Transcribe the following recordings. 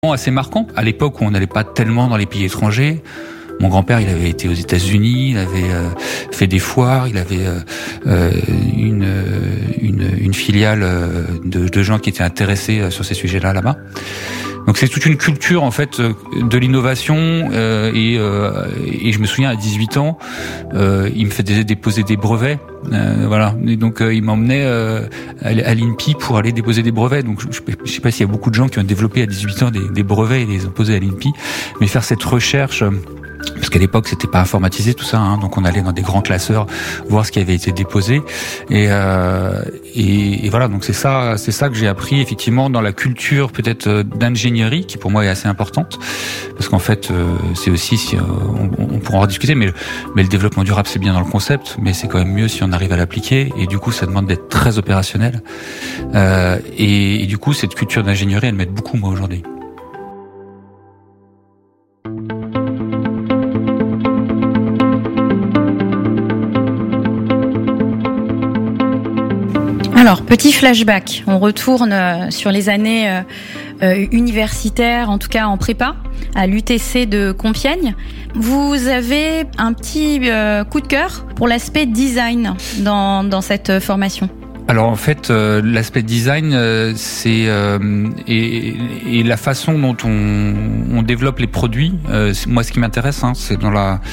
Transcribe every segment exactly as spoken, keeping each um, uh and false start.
Assez marquant. À l'époque où on n'allait pas tellement dans les pays étrangers, mon grand-père, il avait été aux États-Unis, il avait euh, fait des foires, il avait euh, une, une une filiale de, de gens qui étaient intéressés sur ces sujets-là là-bas. Donc c'est toute une culture en fait de l'innovation euh, et, euh, et je me souviens à dix-huit ans, euh, il me faisait déposer des brevets, euh, voilà. Et donc euh, il m'emmenait euh, à l'I N P I pour aller déposer des brevets. Donc je, je sais pas s'il y a beaucoup de gens qui ont développé à dix-huit ans des, des brevets et les ont posés à l'I N P I, mais faire cette recherche. Parce qu'à l'époque, c'était pas informatisé tout ça, hein, donc on allait dans des grands classeurs voir ce qui avait été déposé, et, euh, et, et voilà. Donc c'est ça, c'est ça que j'ai appris effectivement dans la culture peut-être d'ingénierie qui pour moi est assez importante, parce qu'en fait euh, c'est aussi, si, euh, on, on pourra en rediscuter, mais mais le développement durable c'est bien dans le concept, mais c'est quand même mieux si on arrive à l'appliquer, et du coup ça demande d'être très opérationnel. Euh, et, et du coup cette culture d'ingénierie elle m'aide beaucoup moi aujourd'hui. Alors, petit flashback, on retourne sur les années euh, universitaires, en tout cas en prépa, à l'U T C de Compiègne. Vous avez un petit euh, coup de cœur pour l'aspect design dans, dans cette formation. Alors en fait, euh, l'aspect design, euh, c'est euh, et, et la façon dont on, on développe les produits. Euh, moi, ce qui m'intéresse, hein, c'est dans la,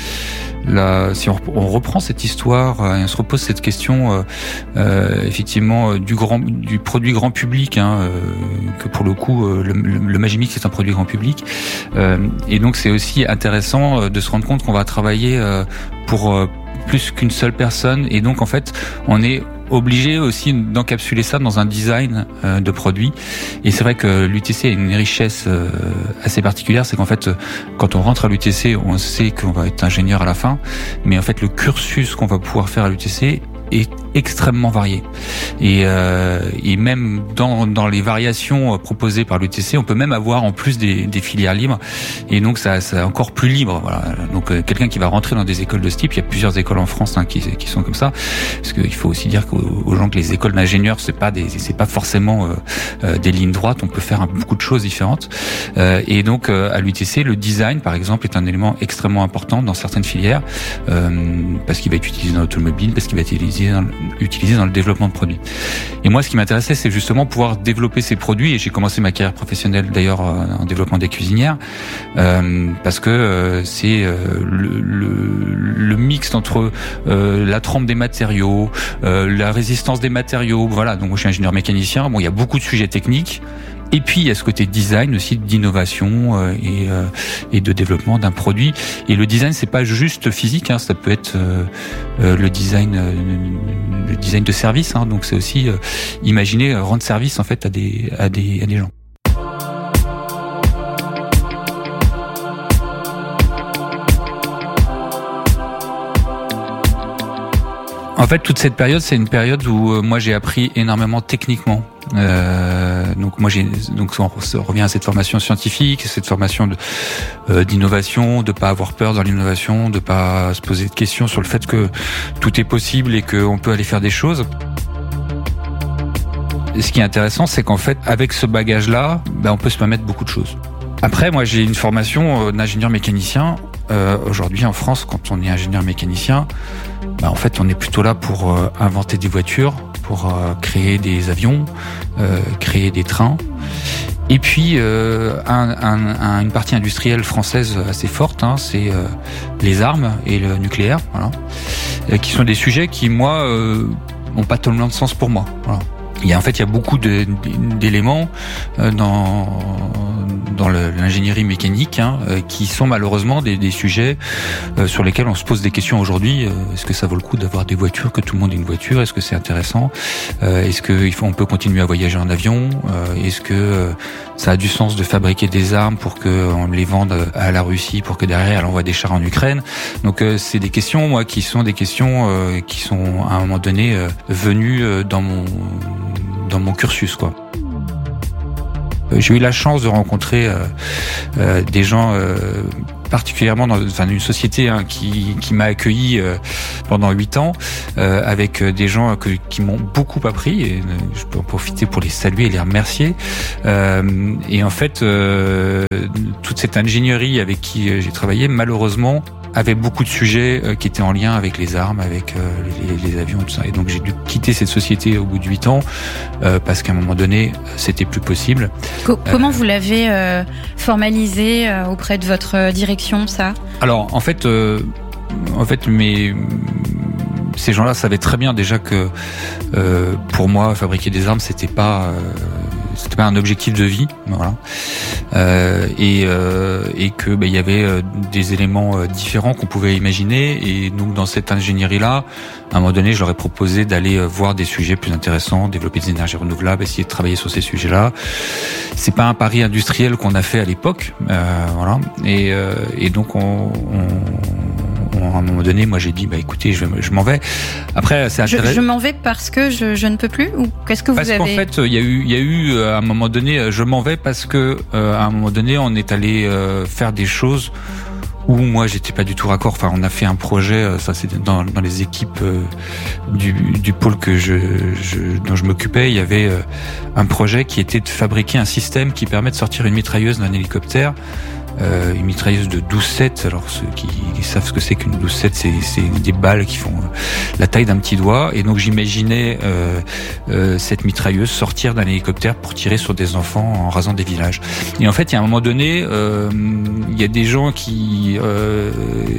la si on, on reprend cette histoire euh, et on se repose cette question, euh, euh, effectivement, euh, du grand, du produit grand public, hein, euh, que pour le coup, euh, le, le, le Magimix c'est un produit grand public, euh, et donc c'est aussi intéressant euh, de se rendre compte qu'on va travailler euh, pour euh, plus qu'une seule personne, et donc en fait, on est obligé aussi d'encapsuler ça dans un design euh, de produit. Et c'est vrai que l'U T C a une richesse euh, assez particulière, c'est qu'en fait, quand on rentre à l'U T C, on sait qu'on va être ingénieur à la fin, mais en fait, le cursus qu'on va pouvoir faire à l'U T C est extrêmement varié. Et, euh, et même dans, dans les variations proposées par l'U T C, on peut même avoir en plus des, des filières libres. Et donc, ça, c'est encore plus libre. Voilà. Donc, euh, quelqu'un qui va rentrer dans des écoles de ce type, il y a plusieurs écoles en France hein, qui, qui sont comme ça. Parce qu'il faut aussi dire qu'aux aux gens que les écoles d'ingénieurs, c'est pas des, c'est pas forcément euh, euh, des lignes droites. On peut faire beaucoup de choses différentes. Euh, et donc, euh, à l'U T C, le design, par exemple, est un élément extrêmement important dans certaines filières, euh, parce qu'il va être utilisé dans l'automobile, parce qu'il va être utilisé dans le, utilisé dans le développement de produits. Et moi, ce qui m'intéressait, c'est justement pouvoir développer ces produits. Et j'ai commencé ma carrière professionnelle d'ailleurs en développement des cuisinières, euh, parce que euh, c'est euh, le, le, le mix entre euh, la trempe des matériaux, euh, la résistance des matériaux. Voilà. Donc, moi, je suis ingénieur mécanicien. Bon, il y a beaucoup de sujets techniques. Et puis il y a ce côté design aussi, d'innovation euh, et, euh, et de développement d'un produit. Et le design, c'est pas juste physique, hein, ça peut être euh, euh, le design, euh, le design de service. Hein, donc c'est aussi euh, imaginer euh, rendre service en fait à des à des à des gens. En fait, toute cette période, c'est une période où euh, moi j'ai appris énormément techniquement. Euh, donc moi j'ai donc on revient à cette formation scientifique, cette formation de, euh, d'innovation, de pas avoir peur dans l'innovation, de pas se poser de questions sur le fait que tout est possible et qu'on peut aller faire des choses. Et ce qui est intéressant, c'est qu'en fait, avec ce bagage-là, ben, on peut se permettre beaucoup de choses. Après, moi j'ai une formation d'ingénieur mécanicien. Euh, aujourd'hui en France, quand on est ingénieur mécanicien, bah, en fait on est plutôt là pour euh, inventer des voitures, pour euh, créer des avions, euh, créer des trains. Et puis euh, un, un, un, une partie industrielle française assez forte, hein, c'est euh, les armes et le nucléaire, voilà, euh, qui sont des sujets qui moi euh, ont pas tellement de sens pour moi. Voilà. Il y a en fait il y a beaucoup de, d'éléments euh, dans dans le, l'ingénierie mécanique hein, euh, qui sont malheureusement des, des sujets euh, sur lesquels on se pose des questions aujourd'hui. Euh, est-ce que ça vaut le coup d'avoir des voitures, que tout le monde ait une voiture? Est-ce que c'est intéressant? euh, Est-ce que il faut, on peut continuer à voyager en avion? euh, Est-ce que euh, ça a du sens de fabriquer des armes pour que on les vende à la Russie, pour que derrière elle envoie des chars en Ukraine? Donc euh, c'est des questions moi qui sont des questions euh, qui sont à un moment donné euh, venues euh, dans mon dans mon cursus quoi. J'ai eu la chance de rencontrer euh, euh, des gens euh, particulièrement dans enfin, une société hein, qui, qui m'a accueilli euh, pendant huit ans, euh, avec des gens que, qui m'ont beaucoup appris, et je peux en profiter pour les saluer et les remercier. Euh, et en fait, euh, toute cette ingénierie avec qui j'ai travaillé, malheureusement, avait beaucoup de sujets euh, qui étaient en lien avec les armes, avec euh, les, les avions, tout ça. Et donc j'ai dû quitter cette société au bout de huit ans euh, parce qu'à un moment donné, c'était plus possible. Co- comment euh, vous l'avez euh, formalisé euh, auprès de votre direction, ça ? Alors en fait, euh, en fait, mes ces gens-là savaient très bien déjà que euh, pour moi, fabriquer des armes, c'était pas euh, c'était pas un objectif de vie, voilà. Euh, et, euh, et que bah, il y avait euh, des éléments euh, différents qu'on pouvait imaginer. Et donc dans cette ingénierie-là, à un moment donné, je leur ai proposé d'aller euh, voir des sujets plus intéressants, développer des énergies renouvelables, essayer de travailler sur ces sujets-là. C'est pas un pari industriel qu'on a fait à l'époque, euh, voilà. Et, euh, et donc on, on, on, à un moment donné, moi j'ai dit bah écoutez, je, je m'en vais. Après, c'est intéressant. Je, je m'en vais parce que je, je ne peux plus, ou qu'est-ce que vous parce avez ? Parce qu'en fait, il y a eu, il y a eu à un moment donné, je m'en vais parce que euh, à un moment donné, on est allé euh, faire des choses où moi j'étais pas du tout raccord. Enfin, on a fait un projet, ça c'est dans, dans les équipes euh, du, du pôle que je, je dont je m'occupais. Il y avait euh, un projet qui était de fabriquer un système qui permet de sortir une mitrailleuse d'un hélicoptère. Euh, une mitrailleuse de douze sept. Alors ceux qui, qui savent ce que c'est qu'une douze sept, c'est, c'est des balles qui font euh, la taille d'un petit doigt. Et donc j'imaginais euh, euh, cette mitrailleuse sortir d'un hélicoptère pour tirer sur des enfants en rasant des villages. Et en fait, il y a un moment donné, euh, il y a des gens qui, euh,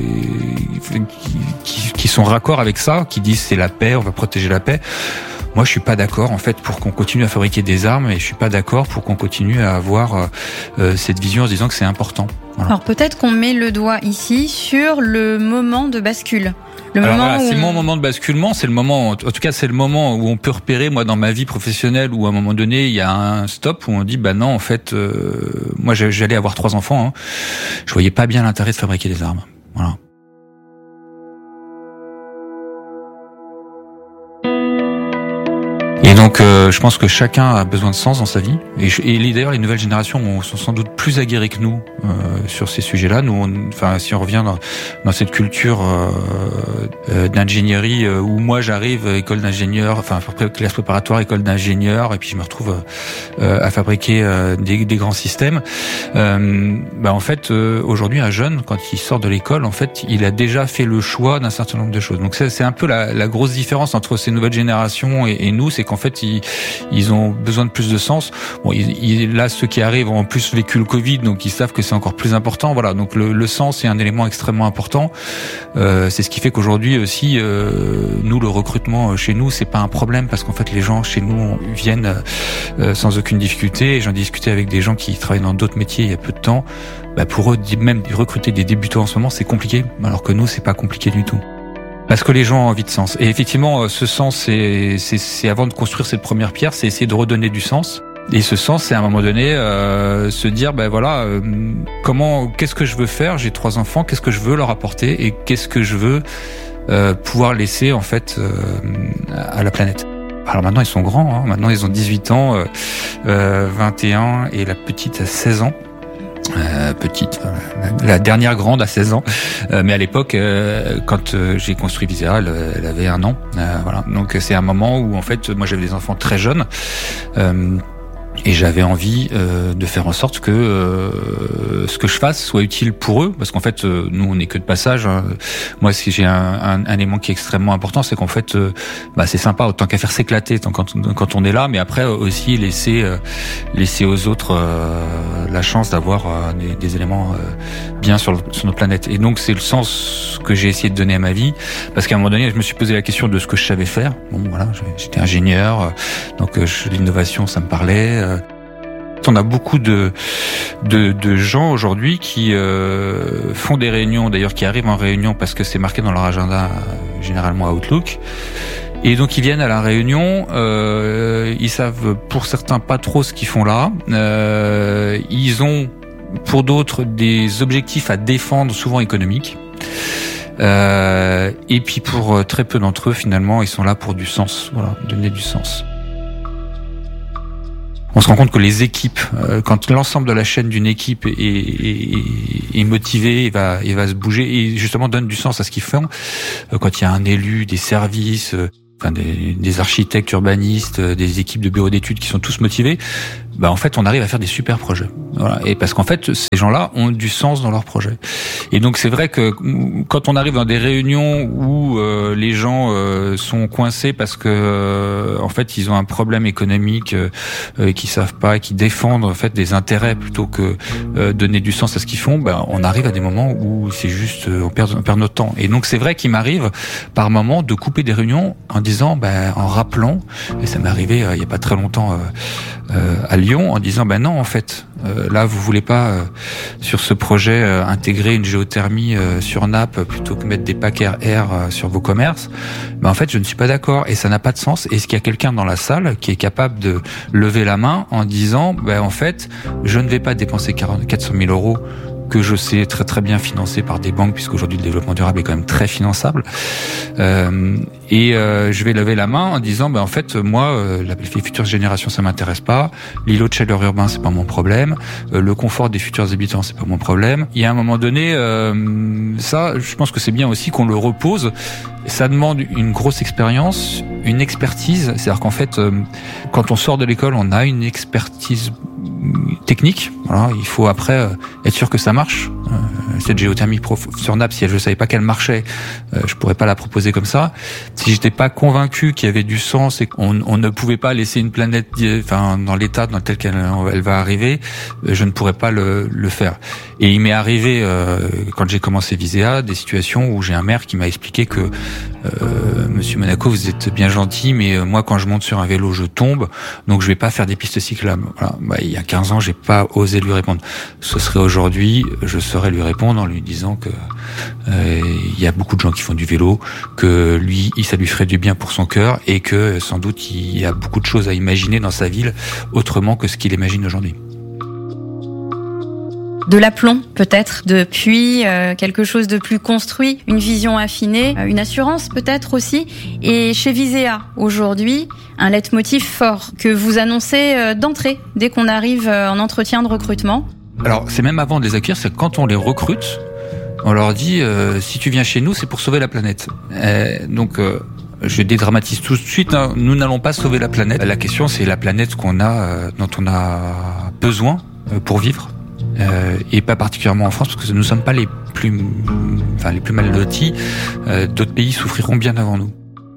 qui, qui qui sont raccords avec ça, qui disent c'est la paix, on va protéger la paix. Moi, je suis pas d'accord en fait pour qu'on continue à fabriquer des armes, et je suis pas d'accord pour qu'on continue à avoir euh, cette vision en se disant que c'est important. Voilà. Alors peut-être qu'on met le doigt ici sur le moment de bascule. Le Alors moment voilà, où c'est on... mon moment de basculement, c'est le moment, en tout cas c'est le moment où on peut repérer, moi dans ma vie professionnelle, où à un moment donné il y a un stop où on dit bah non en fait, euh, moi j'allais avoir trois enfants, hein, je voyais pas bien l'intérêt de fabriquer des armes. Voilà. Et donc, euh, je pense que chacun a besoin de sens dans sa vie. Et, je, et d'ailleurs, les nouvelles générations sont sans doute plus aguerries que nous euh, sur ces sujets-là. Nous, on, enfin, si on revient dans, dans cette culture euh, euh, d'ingénierie euh, où moi j'arrive école d'ingénieur, enfin classe préparatoire, école d'ingénieur, et puis je me retrouve euh, à fabriquer euh, des, des grands systèmes. Euh, bah en fait, euh, aujourd'hui, un jeune, quand il sort de l'école, en fait, il a déjà fait le choix d'un certain nombre de choses. Donc c'est, c'est un peu la, la grosse différence entre ces nouvelles générations et, et nous, c'est qu'en fait, ils, ils ont besoin de plus de sens. Bon, ils, ils, là, ceux qui arrivent ont en plus vécu le Covid, donc ils savent que c'est encore plus important. Voilà, donc le, le sens est un élément extrêmement important. Euh, c'est ce qui fait qu'aujourd'hui aussi, euh, nous, le recrutement chez nous, c'est pas un problème parce qu'en fait, les gens chez nous viennent euh, sans aucune difficulté. Et j'en discutais avec des gens qui travaillent dans d'autres métiers il y a peu de temps. Bah pour eux, même recruter des débutants en ce moment, c'est compliqué, alors que nous, c'est pas compliqué du tout. Parce que les gens ont envie de sens. Et effectivement, ce sens, c'est, c'est, c'est avant de construire cette première pierre, c'est essayer de redonner du sens. Et ce sens, c'est à un moment donné euh, se dire, ben voilà, euh, comment, qu'est-ce que je veux faire ? J'ai trois enfants, qu'est-ce que je veux leur apporter et qu'est-ce que je veux euh, pouvoir laisser en fait euh, à la planète. Alors maintenant, ils sont grands. Hein. Maintenant, ils ont dix-huit ans, euh, euh, vingt et un, et la petite a seize ans. Euh, petite, la, la dernière grande à seize ans, euh, mais à l'époque, euh, quand euh, j'ai construit Visera, elle, elle avait un an. Euh, voilà, donc c'est un moment où en fait, moi j'avais des enfants très jeunes. Euh, Et j'avais envie euh, de faire en sorte que euh, ce que je fasse soit utile pour eux, parce qu'en fait, euh, nous, on n'est que de passage. Hein. Moi, si j'ai un, un, un élément qui est extrêmement important, c'est qu'en fait, euh, bah, c'est sympa autant qu'à faire s'éclater tant quand, quand on est là, mais après aussi laisser euh, laisser aux autres euh, la chance d'avoir euh, des, des éléments euh, bien sur, le, sur notre planète. Et donc, c'est le sens que j'ai essayé de donner à ma vie, parce qu'à un moment donné, je me suis posé la question de ce que je savais faire. Bon, voilà, j'étais ingénieur, donc euh, l'innovation, ça me parlait. On a beaucoup de de, de gens aujourd'hui qui euh, font des réunions, d'ailleurs qui arrivent en réunion parce que c'est marqué dans leur agenda, euh, généralement à Outlook. Et donc ils viennent à la réunion, euh, ils savent pour certains pas trop ce qu'ils font là. Euh, ils ont pour d'autres des objectifs à défendre, souvent économiques. Euh, et puis pour très peu d'entre eux, finalement, ils sont là pour du sens, voilà, donner du sens. On se rend compte que les équipes, euh, quand l'ensemble de la chaîne d'une équipe est, est, est, est motivée, et va, et va se bouger et justement donne du sens à ce qu'ils font, euh, quand il y a un élu, des services, euh, enfin des, des architectes, urbanistes, euh, des équipes de bureaux d'études qui sont tous motivés, bah en fait on arrive à faire des super projets. Voilà. Et parce qu'en fait ces gens-là ont du sens dans leurs projets. Et donc c'est vrai que quand on arrive dans des réunions où euh, les gens euh, sont coincés parce que euh, en fait ils ont un problème économique euh, et qu'ils savent pas, et qui défendent en fait des intérêts plutôt que euh, donner du sens à ce qu'ils font, bah on arrive à des moments où c'est juste euh, on perd on perd notre temps. Et donc c'est vrai qu'il m'arrive par moments de couper des réunions en disant bah en rappelant, et ça m'est arrivé euh, il y a pas très longtemps euh, euh, à Lyon, en disant ben non en fait euh, là vous voulez pas euh, sur ce projet euh, intégrer une géothermie euh, sur nappe plutôt que mettre des packs R R euh, sur vos commerces. Ben en fait je ne suis pas d'accord et ça n'a pas de sens. Est-ce qu'il y a quelqu'un dans la salle qui est capable de lever la main en disant ben en fait je ne vais pas dépenser quatre cent mille euros que je sais très très bien financer par des banques, puisqu'aujourd'hui le développement durable est quand même très finançable. Euh, et euh, je vais lever la main en disant, ben en fait moi, euh, les futures générations ça m'intéresse pas, l'îlot de chaleur urbain c'est pas mon problème, euh, le confort des futurs habitants c'est pas mon problème. Il y a un moment donné, euh, ça, je pense que c'est bien aussi qu'on le repose. Ça demande une grosse expérience, une expertise. C'est-à-dire qu'en fait, euh, quand on sort de l'école, on a une expertise technique. Voilà, il faut après euh, être sûr que ça marche. Euh, cette géothermie prof sur nappe, si je savais pas qu'elle marchait, euh, je pourrais pas la proposer comme ça. Si j'étais pas convaincu qu'il y avait du sens et qu'on on ne pouvait pas laisser une planète, enfin dans l'état dans tel qu'elle elle va arriver, je ne pourrais pas le, le faire. Et il m'est arrivé euh, quand j'ai commencé Visea des situations où j'ai un maire qui m'a expliqué que euh, Monsieur Monaco, vous êtes bien gentil, mais euh, moi quand je monte sur un vélo, je tombe, donc je vais pas faire des pistes cyclables. Voilà. Bah, il y a quinze ans, j'ai pas osé lui répondre. Ce serait aujourd'hui, je saurais lui répondre en lui disant que euh, il y a beaucoup de gens qui font du vélo, que lui, ça lui ferait du bien pour son cœur et que sans doute il y a beaucoup de choses à imaginer dans sa ville autrement que ce qu'il imagine aujourd'hui. De l'aplomb, peut-être, depuis euh, quelque chose de plus construit, une vision affinée, euh, une assurance peut-être aussi. Et chez Visea, aujourd'hui, un leitmotiv fort que vous annoncez euh, d'entrée, dès qu'on arrive euh, en entretien de recrutement. Alors, c'est même avant de les accueillir, c'est quand on les recrute, on leur dit euh, si tu viens chez nous, c'est pour sauver la planète. Euh, donc... Euh Je dédramatise tout de suite, hein. Nous n'allons pas sauver la planète. La question, c'est la planète qu'on a, euh, dont on a besoin euh, pour vivre. Euh, et pas particulièrement en France, parce que nous ne sommes pas les plus, enfin les plus mal lotis. Euh, d'autres pays souffriront bien avant nous.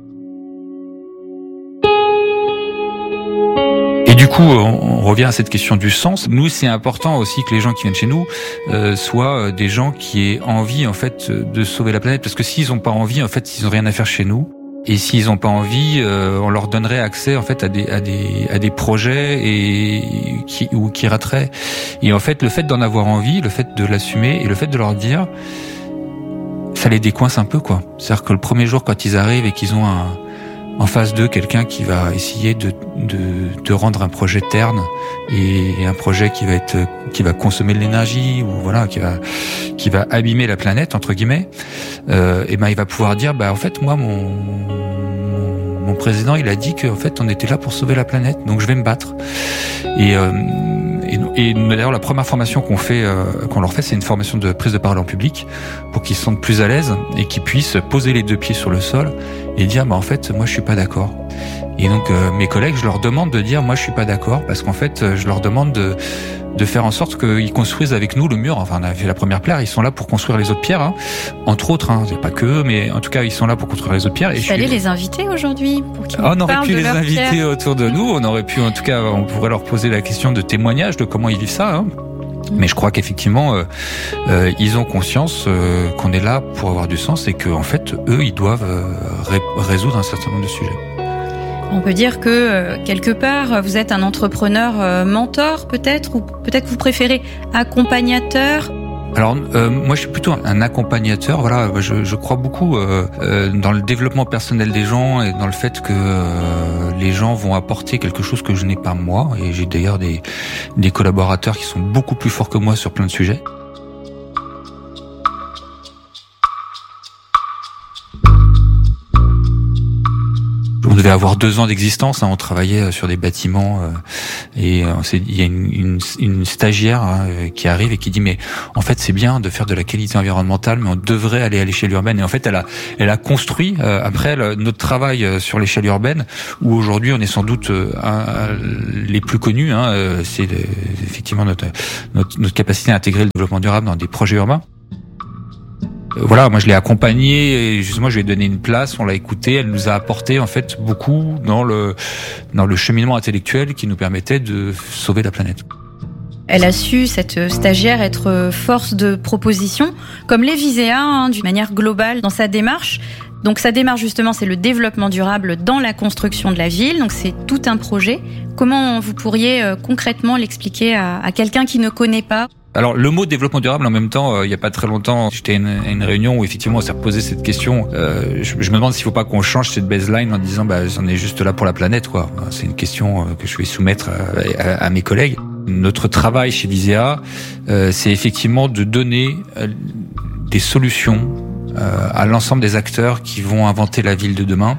Et du coup, on revient à cette question du sens. Nous, c'est important aussi que les gens qui viennent chez nous euh, soient des gens qui aient envie, en fait, de sauver la planète. Parce que s'ils n'ont pas envie, en fait, ils n'ont rien à faire chez nous. Et s'ils n'ont pas envie, euh, on leur donnerait accès en fait à des à des à des projets et qui ou qui rateraient. Et en fait, le fait d'en avoir envie, le fait de l'assumer et le fait de leur dire, ça les décoince un peu quoi. C'est-à-dire que le premier jour quand ils arrivent et qu'ils ont un en face d'eux quelqu'un qui va essayer de de de rendre un projet terne et un projet qui va être qui va consommer de l'énergie ou voilà qui va qui va abîmer la planète entre guillemets, euh, et ben il va pouvoir dire bah en fait moi mon mon président il a dit que en fait on était là pour sauver la planète donc je vais me battre. Et euh, et, et d'ailleurs la première formation qu'on fait euh, qu'on leur fait c'est une formation de prise de parole en public pour qu'ils se sentent plus à l'aise et qu'ils puissent poser les deux pieds sur le sol et dire bah en fait moi je suis pas d'accord. Et donc euh, mes collègues je leur demande de dire moi je suis pas d'accord parce qu'en fait je leur demande de de faire en sorte qu'ils construisent avec nous le mur. Enfin, on a fait la première pierre, ils sont là pour construire les autres pierres, hein. Entre autres, hein, c'est pas que eux, mais en tout cas, ils sont là pour construire les autres pierres. Il fallait les inviter aujourd'hui pour qu'ils oh, on aurait pu de les inviter pierre. autour de nous, on aurait pu, en tout cas, on pourrait leur poser la question de témoignage de comment ils vivent ça, hein. Mais je crois qu'effectivement, euh, euh, ils ont conscience euh, qu'on est là pour avoir du sens et qu'en fait, eux, ils doivent euh, ré- résoudre un certain nombre de sujets. On peut dire que, euh, quelque part, vous êtes un entrepreneur euh, mentor, peut-être, ou peut-être que vous préférez accompagnateur. Alors, euh, moi, je suis plutôt un accompagnateur. Voilà, je, je crois beaucoup euh, euh, dans le développement personnel des gens et dans le fait que euh, les gens vont apporter quelque chose que je n'ai pas moi. Et j'ai d'ailleurs des, des collaborateurs qui sont beaucoup plus forts que moi sur plein de sujets. devait avoir deux ans d'existence. Hein, on travaillait sur des bâtiments euh, et euh, il y a une, une, une stagiaire hein, qui arrive et qui dit mais en fait c'est bien de faire de la qualité environnementale, mais on devrait aller à l'échelle urbaine. Et en fait elle a elle a construit euh, après elle, notre travail sur l'échelle urbaine, où aujourd'hui on est sans doute euh, un, les plus connus. Hein, euh, c'est le, effectivement notre, notre notre capacité à intégrer le développement durable dans des projets urbains. Voilà, moi je l'ai accompagnée et justement je lui ai donné une place, on l'a écoutée, elle nous a apporté en fait beaucoup dans le dans le cheminement intellectuel qui nous permettait de sauver la planète. Elle a su, cette stagiaire, être force de proposition, comme les Visea, hein, d'une manière globale dans sa démarche. Donc sa démarche justement, c'est le développement durable dans la construction de la ville, donc c'est tout un projet. Comment vous pourriez euh, concrètement l'expliquer à, à quelqu'un qui ne connaît pas ? Alors le mot développement durable, en même temps, euh, il y a pas très longtemps, j'étais à une, à une réunion où effectivement on s'est reposé cette question. Euh, je, je me demande s'il faut pas qu'on change cette baseline en disant bah on est juste là pour la planète, quoi. C'est une question que je vais soumettre à, à, à mes collègues. Notre travail chez Visea, euh, c'est effectivement de donner euh, des solutions euh, à l'ensemble des acteurs qui vont inventer la ville de demain,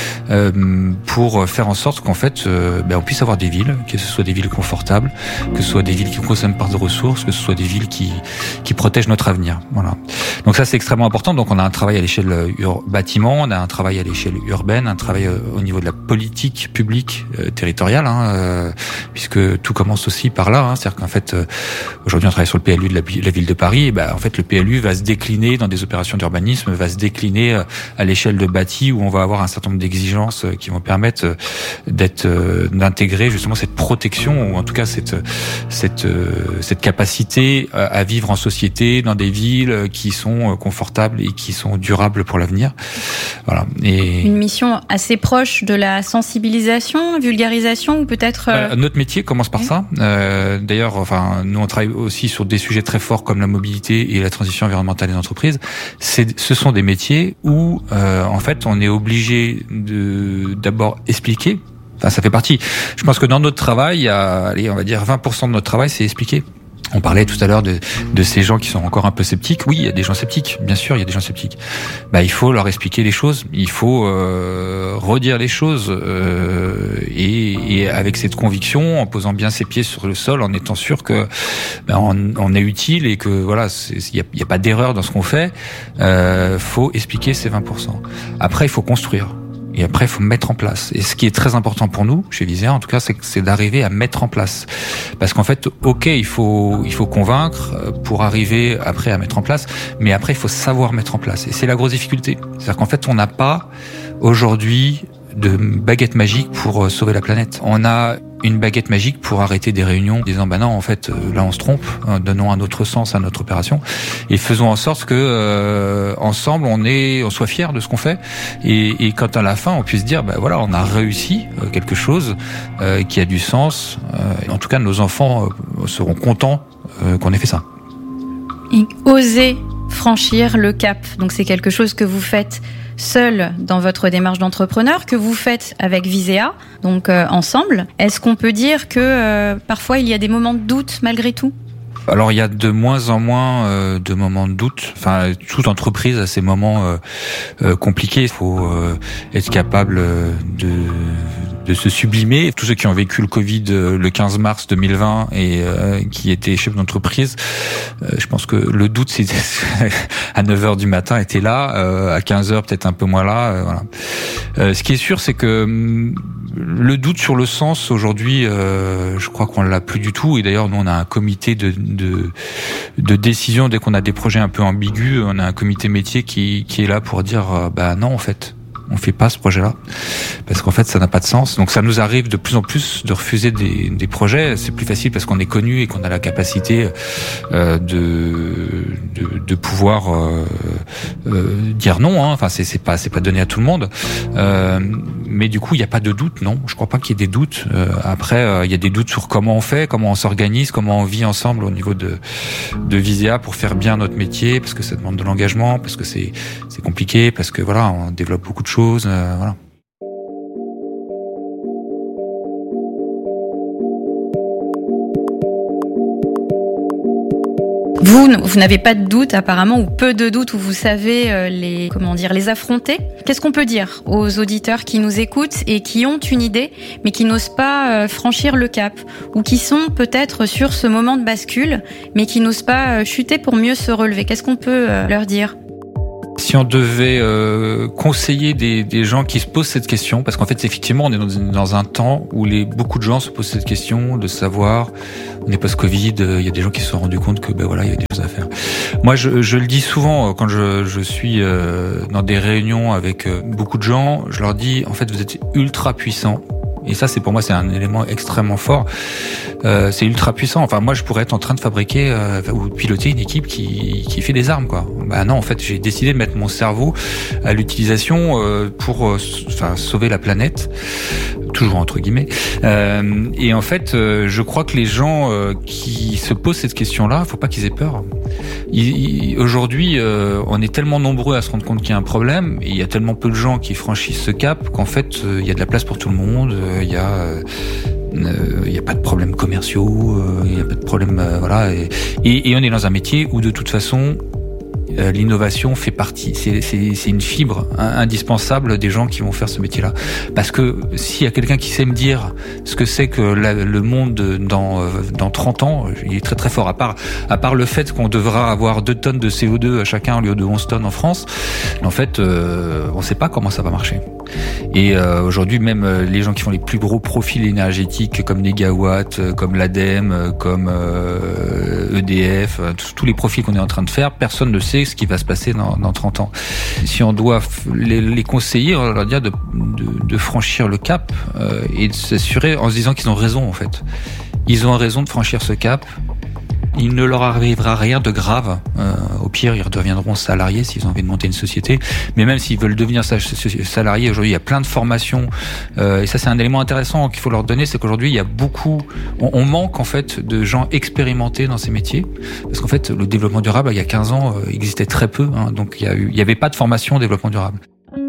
euh, pour faire en sorte qu'en fait, euh, ben, on puisse avoir des villes, que ce soit des villes confortables, que ce soit des villes qui consomment pas de ressources, que ce soit des villes qui qui protègent notre avenir. Voilà. Donc ça, c'est extrêmement important. Donc on a un travail à l'échelle ur- bâtiment, on a un travail à l'échelle urbaine, un travail euh, au niveau de la politique publique euh, territoriale, hein, euh, puisque tout commence aussi par là. Hein, c'est-à-dire qu'en fait, euh, aujourd'hui, on travaille sur le P L U de la, la ville de Paris. Et ben, en fait, le P L U va se décliner dans des opérations d'urbanisme, va se décliner euh, à l'échelle de bâti, où on va avoir un certain nombre d'exigences euh, qui vont permettre euh, d'être, euh, d'intégrer justement cette protection, ou en tout cas cette cette euh, cette capacité à, à vivre en société dans des villes qui sont confortables et qui sont durables pour l'avenir. Voilà. Et une mission assez proche de la sensibilisation, vulgarisation, ou peut-être. Euh... Euh, notre métier commence par oui. ça. Euh, d'ailleurs, enfin, nous on travaille aussi sur des sujets très forts comme la mobilité et la transition environnementale des entreprises. C'est, ce sont des métiers où, euh, en fait, on est obligé de d'abord expliquer. Enfin, ça fait partie. Je pense que dans notre travail, il y a, allez, on va dire vingt pour cent de notre travail, c'est expliquer. On parlait tout à l'heure de, de ces gens qui sont encore un peu sceptiques. Oui, il y a des gens sceptiques, bien sûr, il y a des gens sceptiques. Bah, il faut leur expliquer les choses, il faut euh, redire les choses, euh, et, et avec cette conviction, en posant bien ses pieds sur le sol, en étant sûr que bah, on, on est utile et que voilà, il y a, y a pas d'erreur dans ce qu'on fait. Euh, faut expliquer ces vingt pour cent. Après, il faut construire. Et après, il faut mettre en place. Et ce qui est très important pour nous, chez Visea, en tout cas, c'est, c'est d'arriver à mettre en place. Parce qu'en fait, ok, il faut, il faut convaincre pour arriver après à mettre en place, mais après, il faut savoir mettre en place. Et c'est la grosse difficulté. C'est-à-dire qu'en fait, on n'a pas aujourd'hui de baguette magique pour sauver la planète. On a une baguette magique pour arrêter des réunions, disant bah non, en fait là on se trompe, donnons un autre sens à notre opération et faisons en sorte que euh, ensemble on est, on soit fiers de ce qu'on fait, et, et quand à la fin on puisse dire bah voilà, on a réussi quelque chose euh, qui a du sens. Euh, en tout cas, nos enfants euh, seront contents euh, qu'on ait fait ça. Et oser franchir le cap. Donc c'est quelque chose que vous faites seul dans votre démarche d'entrepreneur, que vous faites avec Visea, donc euh, ensemble. Est-ce qu'on peut dire que euh, parfois il y a des moments de doute malgré tout ? Alors il y a de moins en moins euh, de moments de doute. Enfin, toute entreprise a ses moments euh, euh, compliqués. Il faut euh, être capable de de se sublimer. Tous ceux qui ont vécu le Covid euh, le quinze mars deux mille vingt et euh, qui étaient chefs d'entreprise, euh, je pense que le doute, c'est à neuf heures du matin était là, euh, à quinze heures peut-être un peu moins là. Euh, voilà. Euh, ce qui est sûr, c'est que hum, le doute sur le sens aujourd'hui, euh, je crois qu'on l'a plus du tout. Et d'ailleurs, nous, on a un comité de de, de décision dès qu'on a des projets un peu ambigus. On a un comité métier qui qui est là pour dire, euh, bah non, en fait, on fait pas ce projet-là parce qu'en fait ça n'a pas de sens. Donc ça nous arrive de plus en plus de refuser des, des projets. C'est plus facile parce qu'on est connu et qu'on a la capacité euh, de, de de pouvoir euh, euh, dire non. Hein. Enfin c'est c'est pas c'est pas donné à tout le monde. Euh, mais du coup il y a pas de doute. Non, je crois pas qu'il y ait des doutes. Euh, après euh, il y a des doutes sur comment on fait, comment on s'organise, comment on vit ensemble au niveau de de Visea pour faire bien notre métier, parce que ça demande de l'engagement, parce que c'est c'est compliqué, parce que voilà, on développe beaucoup de choses. Euh, voilà. Vous, vous n'avez pas de doute apparemment, ou peu de doute, où vous savez euh, les, comment dire, les affronter. Qu'est-ce qu'on peut dire aux auditeurs qui nous écoutent et qui ont une idée, mais qui n'osent pas euh, franchir le cap, ou qui sont peut-être sur ce moment de bascule, mais qui n'osent pas euh, chuter pour mieux se relever? Qu'est-ce qu'on peut euh, leur dire? Si on devait euh, conseiller des, des gens qui se posent cette question, parce qu'en fait, effectivement, on est dans, dans un temps où les, beaucoup de gens se posent cette question de savoir, on est post-Covid, il euh, y a des gens qui se sont rendus compte que ben voilà, il y a des choses à faire. Moi, je, je le dis souvent quand je, je suis euh, dans des réunions avec euh, beaucoup de gens, je leur dis, en fait, vous êtes ultra puissants. Et ça, c'est pour moi, c'est un élément extrêmement fort. Euh, c'est ultra puissant. Enfin, moi, je pourrais être en train de fabriquer euh, ou de piloter une équipe qui qui fait des armes, quoi. Bah non, en fait, j'ai décidé de mettre mon cerveau à l'utilisation euh, pour, euh, enfin, sauver la planète, toujours entre guillemets. Euh, et en fait, euh, je crois que les gens euh, qui se posent cette question-là, faut pas qu'ils aient peur. Il, il, aujourd'hui, euh, on est tellement nombreux à se rendre compte qu'il y a un problème, et il y a tellement peu de gens qui franchissent ce cap qu'en fait, euh, il y a de la place pour tout le monde. Il euh, y a, euh, il y a pas de problèmes commerciaux, euh, il y a pas de problèmes, euh, voilà. Et, et, et on est dans un métier où de toute façon, euh, l'innovation fait partie. C'est, c'est, c'est une fibre indispensable des gens qui vont faire ce métier-là. Parce que s'il y a quelqu'un qui sait me dire ce que c'est que la, le monde dans dans trente ans, il est très très fort. À part à part le fait qu'on devra avoir deux tonnes de C O deux à chacun au lieu de onze tonnes en France, en fait, euh, on ne sait pas comment ça va marcher. Et euh, aujourd'hui, même euh, les gens qui font les plus gros profils énergétiques, comme Negawatt, euh, comme l'ADEME, euh, comme euh, E D F, euh, tous les profils qu'on est en train de faire, personne ne sait ce qui va se passer dans, dans trente ans. Si on doit les, les conseiller, on va leur dire de, de, de franchir le cap euh, et de s'assurer en se disant qu'ils ont raison en fait. Ils ont raison de franchir ce cap. Il ne leur arrivera rien de grave. Euh, au pire, ils redeviendront salariés s'ils ont envie de monter une société. Mais même s'ils veulent devenir salariés, aujourd'hui, il y a plein de formations. Euh, et ça, c'est un élément intéressant qu'il faut leur donner, c'est qu'aujourd'hui, il y a beaucoup... On, on manque, en fait, de gens expérimentés dans ces métiers. Parce qu'en fait, le développement durable, il y a quinze ans, euh, existait très peu. Hein, donc, il y a eu, il y avait pas de formation au développement durable.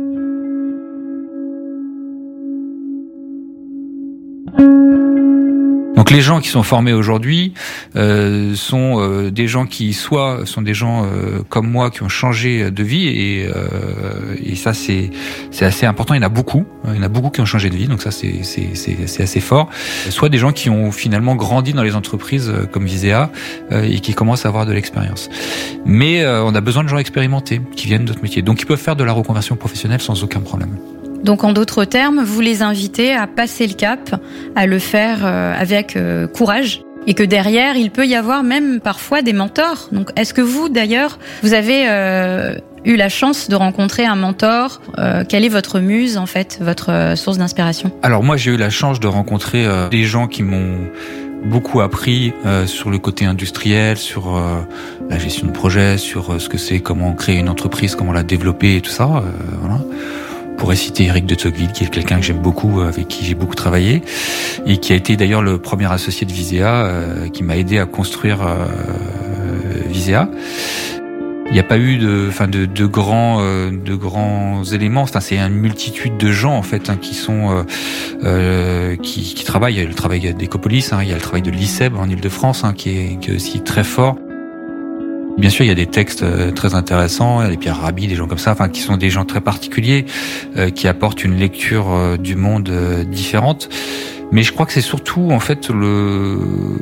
Donc les gens qui sont formés aujourd'hui euh, sont euh, des gens qui soit sont des gens euh, comme moi qui ont changé de vie et, euh, et ça c'est c'est assez important. Il y en a beaucoup, il y en a beaucoup qui ont changé de vie, donc ça c'est c'est c'est, c'est assez fort. Soit des gens qui ont finalement grandi dans les entreprises comme Visea euh, et qui commencent à avoir de l'expérience. Mais euh, on a besoin de gens expérimentés qui viennent d'autres métiers, donc ils peuvent faire de la reconversion professionnelle sans aucun problème. Donc en d'autres termes, vous les invitez à passer le cap, à le faire euh, avec euh, courage, et que derrière, il peut y avoir même parfois des mentors. Donc est-ce que vous, d'ailleurs, vous avez euh, eu la chance de rencontrer un mentor? euh, Quelle est votre muse, en fait, votre euh, source d'inspiration? Alors moi, j'ai eu la chance de rencontrer euh, des gens qui m'ont beaucoup appris euh, sur le côté industriel, sur euh, la gestion de projet, sur euh, ce que c'est, comment créer une entreprise, comment la développer et tout ça. Euh, voilà. On pourrait citer Eric de Tocqueville, qui est quelqu'un que j'aime beaucoup, avec qui j'ai beaucoup travaillé, et qui a été d'ailleurs le premier associé de Visea, euh, qui m'a aidé à construire euh, Visea. Il n'y a pas eu de, enfin, de, de grands, euh, de grands éléments. Enfin, c'est une multitude de gens en fait hein, qui sont, euh, euh, qui, qui travaillent. Il y a le travail d'Ecopolis, hein, il y a le travail de l'I C E B en Île-de-France, hein, qui est, qui est aussi très fort. Bien sûr, il y a des textes très intéressants, il y a les Pierre Rabhi, des gens comme ça, enfin, qui sont des gens très particuliers, euh, qui apportent une lecture euh, du monde euh, différente. Mais je crois que c'est surtout, en fait, le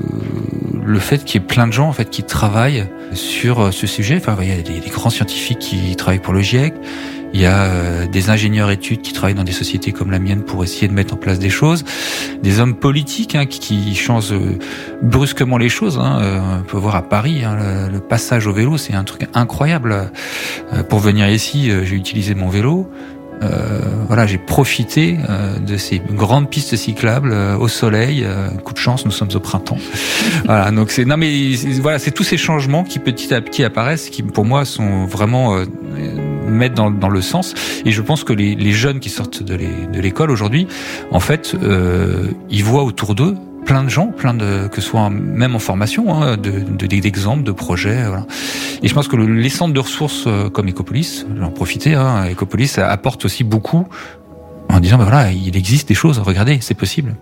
le fait qu'il y ait plein de gens, en fait, qui travaillent sur ce sujet. Enfin, il y a des, des grands scientifiques qui travaillent pour le GIEC. Il y a euh, des ingénieurs études qui travaillent dans des sociétés comme la mienne pour essayer de mettre en place des choses. Des hommes politiques hein, qui, qui changent euh, brusquement les choses. Hein. Euh, on peut voir à Paris, hein, le, le passage au vélo, c'est un truc incroyable. Euh, pour venir ici, euh, j'ai utilisé mon vélo. Euh, voilà, j'ai profité euh, de ces grandes pistes cyclables euh, au soleil. Euh, coup de chance, nous sommes au printemps. Voilà, donc c'est non mais c'est, voilà, c'est tous ces changements qui petit à petit apparaissent, qui pour moi sont vraiment euh, mettent dans, dans le sens. Et je pense que les, les jeunes qui sortent de, les, de l'école aujourd'hui, en fait, euh, ils voient autour d'eux plein de gens, plein de que ce soit même en formation, hein, de, de d'exemples, de projets. Voilà. Et je pense que le, les centres de ressources euh, comme Ecopolis, j'en profiter, hein, Ecopolis apporte aussi beaucoup en disant ben voilà, il existe des choses, regardez, c'est possible.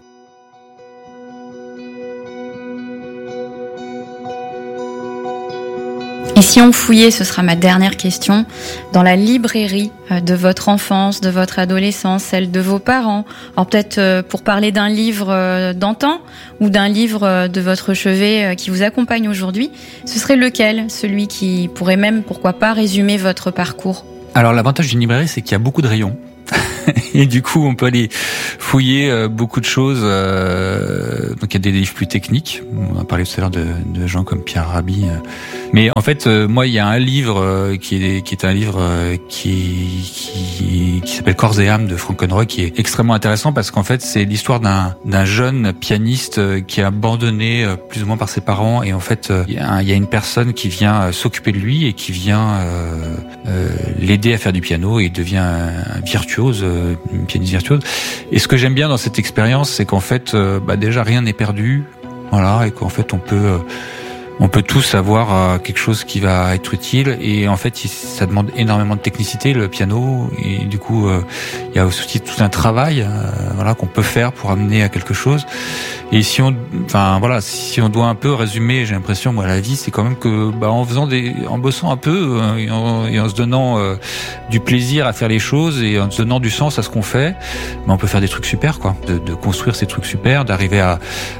Et si on fouillait, ce sera ma dernière question, dans la librairie de votre enfance, de votre adolescence, celle de vos parents, alors peut-être pour parler d'un livre d'antan ou d'un livre de votre chevet qui vous accompagne aujourd'hui, ce serait lequel? Celui qui pourrait même, pourquoi pas, résumer votre parcours? Alors l'avantage d'une librairie, c'est qu'il y a beaucoup de rayons. Et du coup, on peut aller fouiller euh, beaucoup de choses. Euh, donc, il y a des livres plus techniques. On a parlé tout à l'heure de, de gens comme Pierre Rabhi. Euh. Mais en fait, euh, moi, il y a un livre euh, qui est qui est un livre euh, qui qui, qui s'appelle Corps et âme de Frank Conroy, qui est extrêmement intéressant parce qu'en fait, c'est l'histoire d'un d'un jeune pianiste euh, qui est abandonné euh, plus ou moins par ses parents. Et en fait, euh, il y a, il y a une personne qui vient euh, s'occuper de lui et qui vient euh, euh, l'aider à faire du piano. Et il devient un, un virtuose. Euh, une pianiste virtuose. Et ce que j'aime bien dans cette expérience, c'est qu'en fait, euh, bah déjà rien n'est perdu, voilà, et qu'en fait on peut, euh, on peut tous avoir euh, quelque chose qui va être utile. Et en fait, ça demande énormément de technicité, le piano, et du coup, euh, il y a aussi tout un travail, euh, voilà, qu'on peut faire pour amener à quelque chose. Et si on, enfin voilà, si on doit un peu résumer, j'ai l'impression, moi, la vie, c'est quand même que, bah, en faisant des, en bossant un peu euh, et, en, et en se donnant euh, du plaisir à faire les choses et en se donnant du sens à ce qu'on fait, bah, on peut faire des trucs super, quoi. De, de construire ces trucs super, d'arriver à,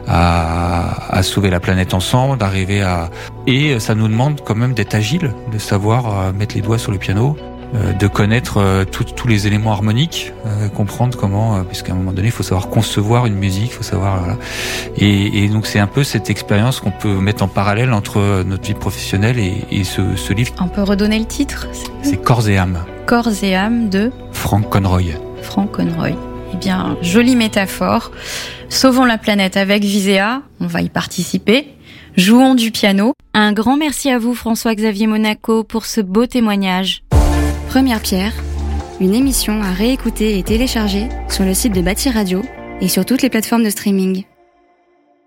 à, à sauver la planète ensemble, d'arriver à, et ça nous demande quand même d'être agile, de savoir euh, mettre les doigts sur le piano. De connaître euh, tous les éléments harmoniques, euh, comprendre comment, euh, puisqu'à un moment donné, il faut savoir concevoir une musique, il faut savoir. Voilà. Et, et donc c'est un peu cette expérience qu'on peut mettre en parallèle entre notre vie professionnelle et, et ce, ce livre. On peut redonner le titre? C'est Corps et âme. Corps et âme de Frank Conroy. Frank Conroy. Eh bien, jolie métaphore. Sauvons la planète avec Visea. On va y participer. Jouons du piano. Un grand merci à vous, François-Xavier Monaco, pour ce beau témoignage. Première Pierre, une émission à réécouter et télécharger sur le site de Bâti Radio et sur toutes les plateformes de streaming.